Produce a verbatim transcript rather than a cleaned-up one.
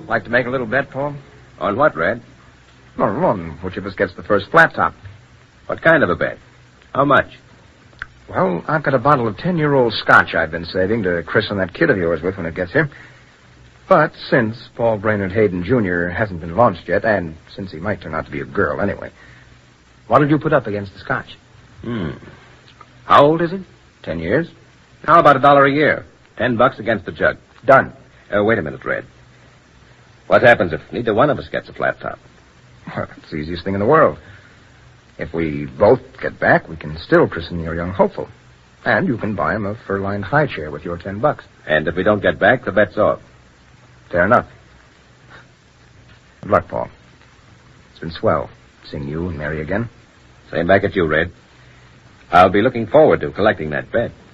Like to make a little bet, Paul? On what, Red? Well, on which of us gets the first flat top. What kind of a bet? How much? Well, I've got a bottle of ten-year-old scotch I've been saving to christen that kid of yours with when it gets here. But since Paul Brainerd Hayden Junior hasn't been launched yet, and since he might turn out to be a girl anyway, what'll you put up against the scotch? Hmm. How old is it? Ten years. How about a dollar a year? Ten bucks against the jug. Done. Uh, wait a minute, Red. What happens if neither one of us gets a flat top? Well, it's the easiest thing in the world. If we both get back, we can still christen your young hopeful. And you can buy him a fur-lined high chair with your ten bucks. And if we don't get back, the bet's off. Fair enough. Good luck, Paul. It's been swell seeing you and Mary again. Same back at you, Red. I'll be looking forward to collecting that bet.